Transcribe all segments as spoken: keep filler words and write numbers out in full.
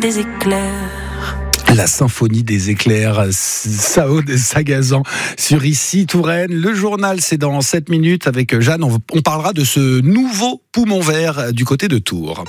des éclairs. La symphonie des éclairs, Sao de Sagazan sur Ici Touraine. Le journal, c'est dans sept minutes avec Jeanne. On, on parlera de ce nouveau poumon vert du côté de Tours.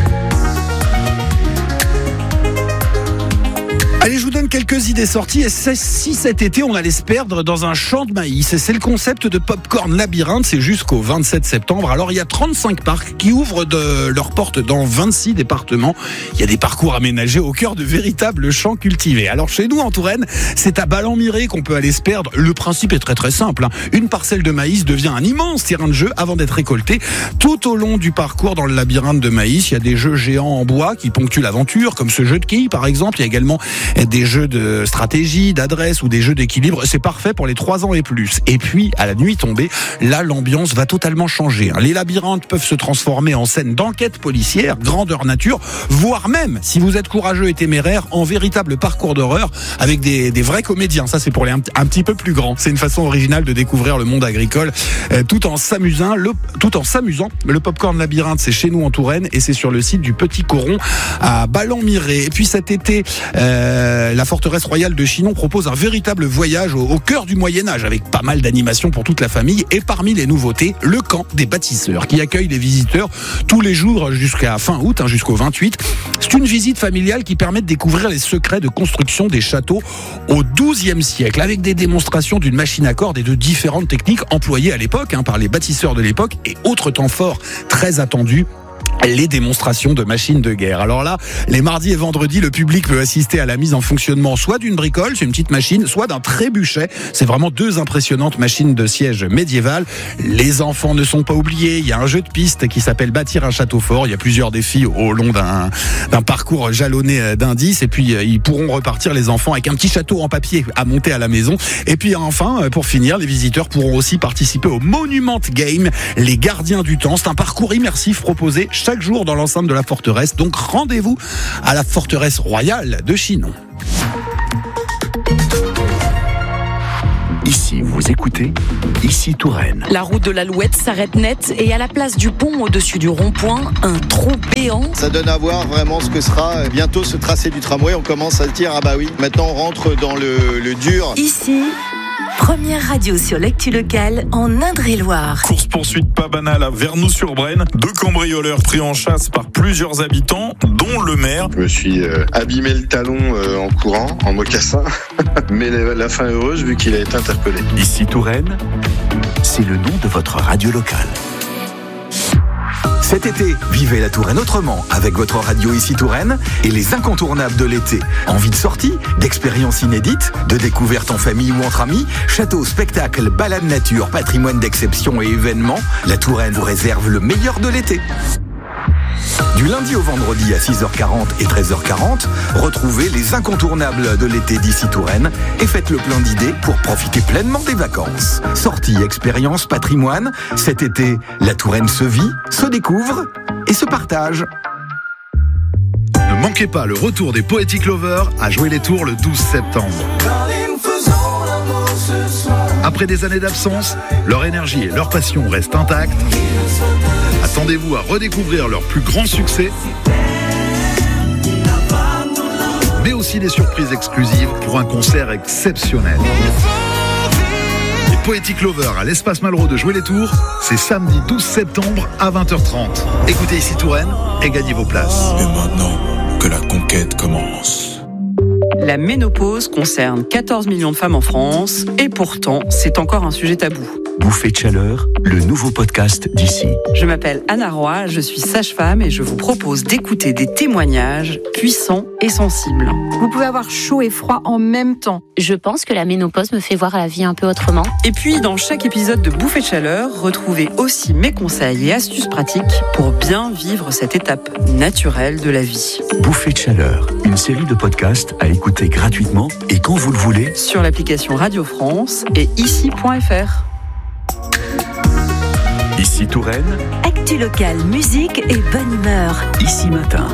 Allez, je vous donne quelques idées sorties. Et si cet été, on allait se perdre dans un champ de maïs. Et c'est le concept de Popcorn Labyrinthe. C'est jusqu'au vingt-sept septembre. Alors, il y a trente-cinq parcs qui ouvrent de leurs portes dans vingt-six départements. Il y a des parcours aménagés au cœur de véritables champs cultivés. Alors, chez nous, en Touraine, c'est à Ballon-Miré qu'on peut aller se perdre. Le principe est très très simple. Une parcelle de maïs devient un immense terrain de jeu avant d'être récolté. Tout au long du parcours dans le labyrinthe de maïs, il y a des jeux géants en bois qui ponctuent l'aventure, comme ce jeu de quilles, par exemple. Il y a également des jeux de stratégie, d'adresse ou des jeux d'équilibre. C'est parfait pour les trois ans et plus. Et puis, à la nuit tombée, là, l'ambiance va totalement changer. Les labyrinthes peuvent se transformer en scène d'enquête policière, grandeur nature, voire même, si vous êtes courageux et téméraire, en véritable parcours d'horreur avec des, des vrais comédiens. Ça, c'est pour les un, un petit peu plus grands. C'est une façon originale de découvrir le monde agricole euh, tout en s'amusant. Le, tout en s'amusant. Le Popcorn Labyrinthe, c'est chez nous en Touraine et c'est sur le site du Petit Coron à Ballon-Miré. Et puis cet été, euh, la forteresse royale de Chinon propose un véritable voyage au, au cœur du Moyen-Âge avec pas mal d'animations pour toute la famille. Et parmi les nouveautés, le camp des bâtisseurs qui accueille les visiteurs tous les jours jusqu'à fin août, hein, jusqu'au vingt-huit. C'est une visite familiale qui permet de découvrir les secrets de construction des châteaux au douzième siècle avec des démonstrations d'une machine à cordes et de différentes techniques employées à l'époque hein, par les bâtisseurs de l'époque et autre temps fort très attendu, les démonstrations de machines de guerre. Alors là, les mardis et vendredis, le public peut assister à la mise en fonctionnement soit d'une bricole, c'est une petite machine, soit d'un trébuchet. C'est vraiment deux impressionnantes machines de siège médiévales. Les enfants ne sont pas oubliés. Il y a un jeu de piste qui s'appelle Bâtir un château fort. Il y a plusieurs défis au long d'un, d'un parcours jalonné d'indices. Et puis, ils pourront repartir, les enfants, avec un petit château en papier à monter à la maison. Et puis, enfin, pour finir, les visiteurs pourront aussi participer au Monument Game, les gardiens du temps. C'est un parcours immersif proposé chaque jour dans l'enceinte de la forteresse. Donc rendez-vous à la forteresse royale de Chinon. Ici, vous écoutez Ici Touraine. La route de l'Alouette s'arrête net et à la place du pont au-dessus du rond-point, un trou béant. Ça donne à voir vraiment ce que sera bientôt ce tracé du tramway. On commence à se dire, ah bah oui, maintenant on rentre dans le, le dur. Ici, première radio sur l'actu locale en Indre-et-Loire. Course-poursuite pas banale à Vernoux-sur-Brenne. Deux cambrioleurs pris en chasse par plusieurs habitants, dont le maire. Je me suis euh, abîmé le talon euh, en courant, en mocassin. Mais la, la fin heureuse vu qu'il a été interpellé. Ici Touraine, c'est le nom de votre radio locale. Cet été, vivez la Touraine autrement avec votre radio Ici Touraine et les incontournables de l'été. Envie de sortie, d'expériences inédites, de découvertes en famille ou entre amis, châteaux, spectacles, balades nature, patrimoine d'exception et événements, la Touraine vous réserve le meilleur de l'été. Du lundi au vendredi à six heures quarante et treize heures quarante, retrouvez les incontournables de l'été d'Ici Touraine et faites le plein d'idées pour profiter pleinement des vacances. Sorties, expériences, patrimoine, cet été, la Touraine se vit, se découvre et se partage. Ne manquez pas le retour des Poetic Lovers à Jouer les Tours le douze septembre. Après des années d'absence, leur énergie et leur passion restent intactes. Attendez-vous à redécouvrir leurs plus grands succès, mais aussi des surprises exclusives pour un concert exceptionnel. Les Poetic Lovers à l'Espace Malraux de Jouer les Tours, c'est samedi douze septembre à vingt heures trente. Écoutez Ici Touraine et gagnez vos places. Et maintenant que la conquête commence. La ménopause concerne quatorze millions de femmes en France et pourtant, c'est encore un sujet tabou. Bouffée de chaleur, le nouveau podcast d'Ici. Je m'appelle Anna Roy, je suis sage-femme et je vous propose d'écouter des témoignages puissants et sensibles. Vous pouvez avoir chaud et froid en même temps. Je pense que la ménopause me fait voir la vie un peu autrement. Et puis, dans chaque épisode de Bouffée de chaleur, retrouvez aussi mes conseils et astuces pratiques pour bien vivre cette étape naturelle de la vie. Bouffée de chaleur, une série de podcasts à écouter gratuitement et quand vous le voulez sur l'application Radio France et ici point f r. Ici Touraine, actu locale, musique et bonne humeur. Ici Matin.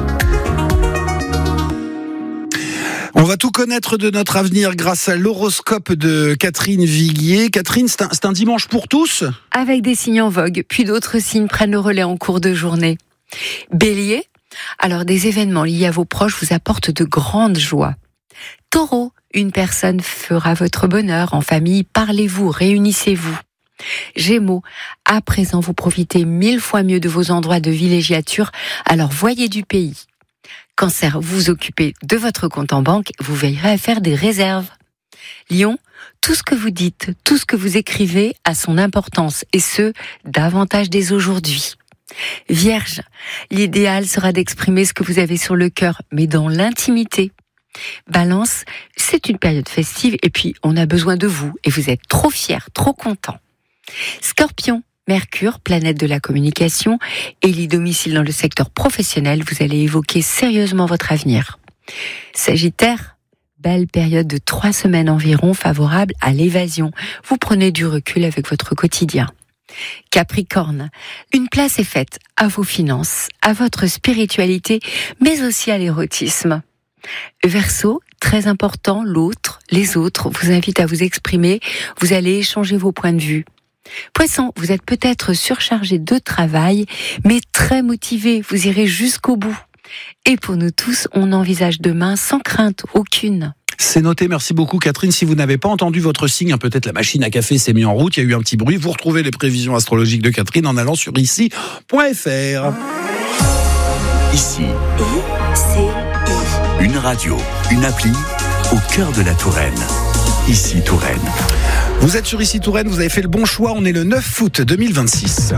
On va tout connaître de notre avenir grâce à l'horoscope de Catherine Viguier. Catherine, c'est un, c'est un dimanche pour tous ? Avec des signes en vogue, puis d'autres signes prennent le relais en cours de journée. Bélier, Alors, des événements liés à vos proches vous apportent de grandes joies. Taureau, une personne fera votre bonheur en famille, parlez-vous, réunissez-vous. Gémeaux, à présent vous profitez mille fois mieux de vos endroits de villégiature, alors voyez du pays. Cancer, vous vous occupez de votre compte en banque, vous veillerez à faire des réserves. Lion, tout ce que vous dites, tout ce que vous écrivez a son importance, et ce, davantage dès aujourd'hui. Vierge, l'idéal sera d'exprimer ce que vous avez sur le cœur, mais dans l'intimité. Balance, c'est une période festive et puis on a besoin de vous et vous êtes trop fiers, trop contents. Scorpion, Mercure, planète de la communication, élit domicile dans le secteur professionnel, vous allez évoquer sérieusement votre avenir. Sagittaire, belle période de trois semaines environ favorable à l'évasion. Vous prenez du recul avec votre quotidien. Capricorne, une place est faite à vos finances, à votre spiritualité, mais aussi à l'érotisme. Verseau, très important, l'autre, les autres vous invitent à vous exprimer, vous allez échanger vos points de vue. Poisson, vous êtes peut-être surchargé de travail, mais très motivé, vous irez jusqu'au bout. Et pour nous tous, on envisage demain sans crainte aucune. C'est noté, merci beaucoup Catherine. Si vous n'avez pas entendu votre signe, peut-être la machine à café s'est mise en route, il y a eu un petit bruit. Vous retrouvez les prévisions astrologiques de Catherine en allant sur ici point f r. Ici, une radio, une appli au cœur de la Touraine. Ici Touraine. Vous êtes sur Ici Touraine, vous avez fait le bon choix, on est le neuf août deux mille vingt-six.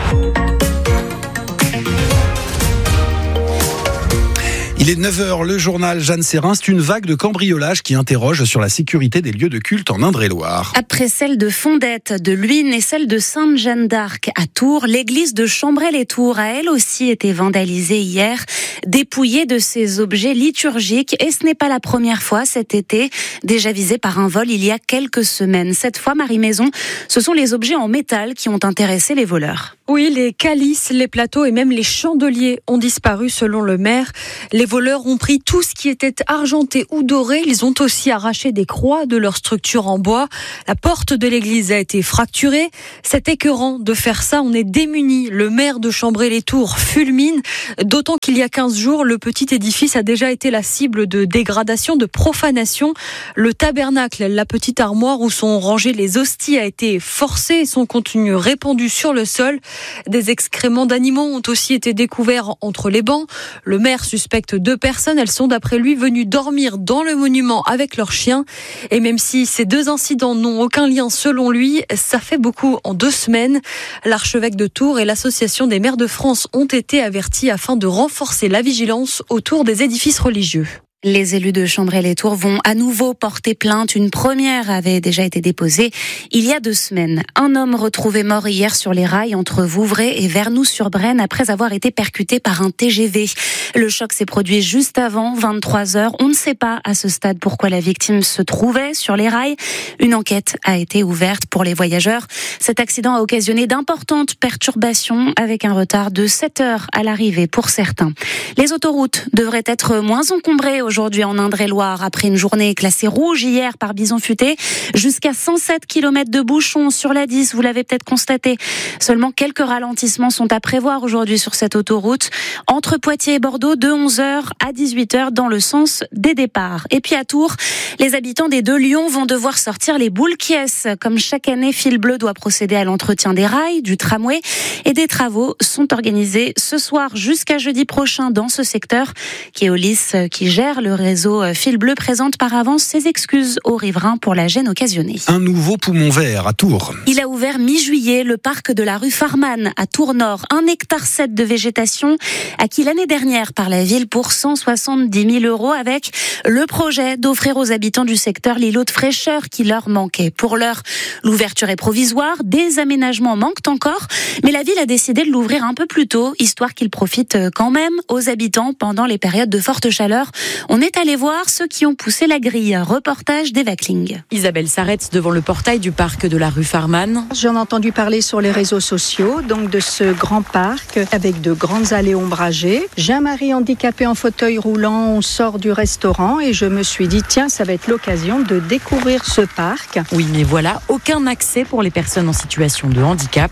Il est neuf heures, le journal Jeanne Serrin. C'est une vague de cambriolage qui interroge sur la sécurité des lieux de culte en Indre-et-Loire. Après celle de Fondette, de Luynes et celle de Sainte-Jeanne d'Arc à Tours, l'église de Chambray-les-Tours a elle aussi été vandalisée hier, dépouillée de ses objets liturgiques. Et ce n'est pas la première fois cet été, déjà visée par un vol il y a quelques semaines. Cette fois, Marie Maison, ce sont les objets en métal qui ont intéressé les voleurs. Oui, les calices, les plateaux et même les chandeliers ont disparu selon le maire. Les voleurs ont pris tout ce qui était argenté ou doré. Ils ont aussi arraché des croix de leur structure en bois. La porte de l'église a été fracturée. C'est écœurant de faire ça. On est démunis. Le maire de Chambray-les-Tours fulmine. D'autant qu'il y a quinze jours, le petit édifice a déjà été la cible de dégradation, de profanation. Le tabernacle, la petite armoire où sont rangées les hosties, a été forcé et son contenu répandu sur le sol. Des excréments d'animaux ont aussi été découverts entre les bancs. Le maire suspecte deux personnes. Elles sont d'après lui venues dormir dans le monument avec leurs chiens. Et même si ces deux incidents n'ont aucun lien selon lui, ça fait beaucoup en deux semaines. L'archevêque de Tours et l'association des maires de France ont été avertis afin de renforcer la vigilance autour des édifices religieux. Les élus de Chambray-les-Tours vont à nouveau porter plainte. Une première avait déjà été déposée il y a deux semaines. Un homme retrouvé mort hier sur les rails entre Vouvray et Vernoux-sur-Brenne après avoir été percuté par un T G V. Le choc s'est produit juste avant vingt-trois heures. On ne sait pas à ce stade pourquoi la victime se trouvait sur les rails. Une enquête a été ouverte pour les voyageurs. Cet accident a occasionné d'importantes perturbations avec un retard de sept heures à l'arrivée pour certains. Les autoroutes devraient être moins encombrées aujourd'hui en Indre-et-Loire après une journée classée rouge hier par Bison Futé. Jusqu'à cent sept kilomètres de bouchons sur la dix, vous l'avez peut-être constaté. Seulement quelques ralentissements sont à prévoir aujourd'hui sur cette autoroute. Entre Poitiers et Bordeaux, de onze heures à dix-huit heures dans le sens des départs. Et puis à Tours, les habitants des deux Lyons vont devoir sortir les boules qui est. Comme chaque année, Fil Bleu doit procéder à l'entretien des rails, du tramway. Et des travaux sont organisés ce soir jusqu'à jeudi prochain dans ce secteur. Keolis, qui gère le réseau Fil Bleu, présente par avance ses excuses aux riverains pour la gêne occasionnée. Un nouveau poumon vert à Tours. Il a ouvert mi-juillet le parc de la rue Farman à Tours-Nord. Un hectare sept de végétation acquis l'année dernière par la ville pour cent soixante-dix mille euros avec le projet d'offrir aux habitants du secteur l'îlot de fraîcheur qui leur manquait. Pour l'heure, l'ouverture est provisoire. Des aménagements manquent encore, mais la ville a décidé de l'ouvrir un peu plus tôt, histoire qu'il profite quand même aux habitants pendant les périodes de forte chaleur. On est allé voir ceux qui ont poussé la grille. Reportage d'Eva Kling. Isabelle s'arrête devant le portail du parc de la rue Farman. J'en ai entendu parler sur les réseaux sociaux, donc de ce grand parc avec de grandes allées ombragées. J'ai un mari handicapé en fauteuil roulant, on sort du restaurant et je me suis dit tiens, ça va être l'occasion de découvrir ce parc. Oui, mais voilà, aucun accès pour les personnes en situation de handicap. Pas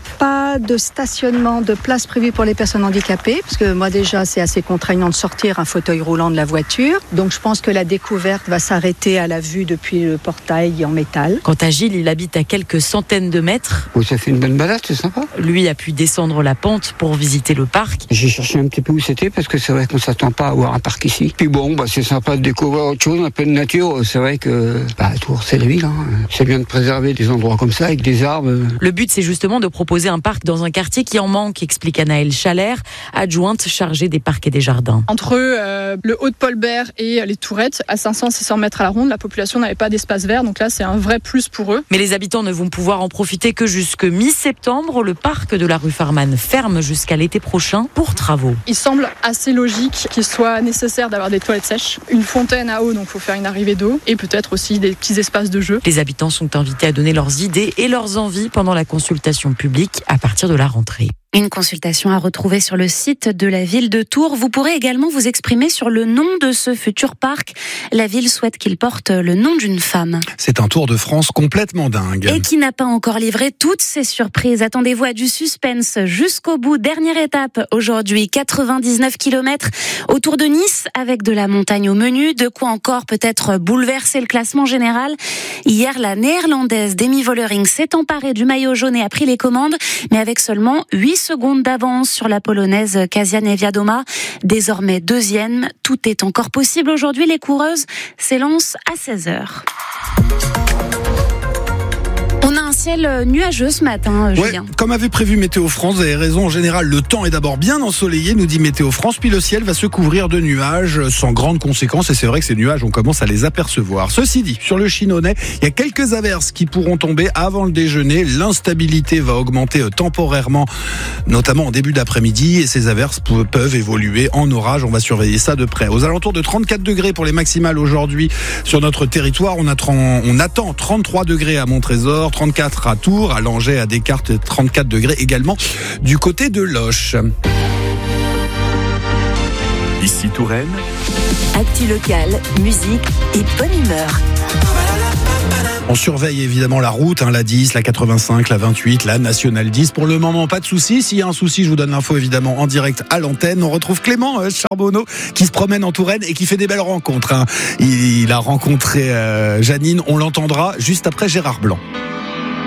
pas de stationnement, de place prévue pour les personnes handicapées, parce que moi déjà c'est assez contraignant de sortir un fauteuil roulant de la voiture. Donc je pense que la découverte va s'arrêter à la vue depuis le portail en métal. Quant à Gilles, il habite à quelques centaines de mètres. Oh, ça fait une bonne balade, c'est sympa. Lui a pu descendre la pente pour visiter le parc. J'ai cherché un petit peu où c'était parce que c'est vrai qu'on s'attend pas à avoir un parc ici. Puis bon, bah, c'est sympa de découvrir autre chose, un peu de nature. C'est vrai que bah, Tours, c'est la ville. Hein. C'est bien de préserver des endroits comme ça avec des arbres. Le but, c'est justement de proposer un parc dans un quartier qui en manque, explique Anaëlle Chalère, adjointe chargée des parcs et des jardins. Entre euh, le Haut-de-Paulbert et les Tourettes, à cinq cents à six cents mètres à la ronde, la population n'avait pas d'espace vert. Donc là, c'est un vrai plus pour eux. Mais les habitants ne vont pouvoir en profiter que jusque mi-septembre. Le parc de la rue Farman ferme jusqu'à l'été prochain pour travaux. Il semble assez logique qu'il soit nécessaire d'avoir des toilettes sèches, une fontaine à eau, donc il faut faire une arrivée d'eau, et peut-être aussi des petits espaces de jeu. Les habitants sont invités à donner leurs idées et leurs envies pendant la consultation publique à partir de la rentrée. Une consultation à retrouver sur le site de la ville de Tours. Vous pourrez également vous exprimer sur le nom de ce futur parc. La ville souhaite qu'il porte le nom d'une femme. C'est un Tour de France complètement dingue. Et qui n'a pas encore livré toutes ses surprises. Attendez-vous à du suspense jusqu'au bout. Dernière étape aujourd'hui, quatre-vingt-dix-neuf kilomètres autour de Nice avec de la montagne au menu. De quoi encore peut-être bouleverser le classement général. Hier, la néerlandaise Demi Vollering s'est emparée du maillot jaune et a pris les commandes, mais avec seulement huit secondes d'avance sur la polonaise Kasia Niewiadoma. Désormais deuxième, tout est encore possible aujourd'hui. Les coureuses s'élancent à seize heures. On a un ciel nuageux ce matin, Julien. Ouais, comme avait prévu Météo France, vous avez raison, en général, le temps est d'abord bien ensoleillé, nous dit Météo France, puis le ciel va se couvrir de nuages sans grandes conséquences, et c'est vrai que ces nuages, on commence à les apercevoir. Ceci dit, sur le Chinonais, il y a quelques averses qui pourront tomber avant le déjeuner, l'instabilité va augmenter temporairement, notamment en début d'après-midi, et ces averses peuvent évoluer en orage, on va surveiller ça de près. Aux alentours de trente-quatre degrés pour les maximales aujourd'hui sur notre territoire, on, attend, on attend trente-trois degrés à Montrésor, trente-quatre à Tours, à Langeais, à Descartes, trente-quatre degrés également du côté de Loches. Ici Touraine. Actu locale, musique et bonne humeur. On surveille évidemment la route, hein, la dix, la quatre-vingt-cinq, la vingt-huit, la nationale dix. Pour le moment, pas de soucis. S'il y a un souci, je vous donne l'info évidemment en direct à l'antenne. On retrouve Clément euh, Charbonneau qui se promène en Touraine et qui fait des belles rencontres. Hein. Il, il a rencontré euh, Janine, on l'entendra juste après Gérard Blanc.